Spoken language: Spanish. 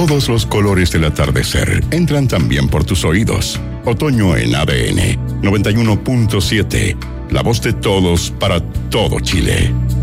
Todos los colores del atardecer entran también por tus oídos. Otoño en ADN 91.7. La voz de todos para todo Chile.